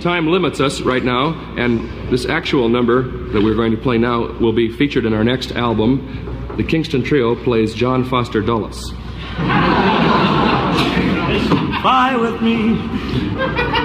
time limits us right now, and this actual number that we're going to play now will be featured in our next album. The Kingston Trio plays John Foster Dulles. Fly with me.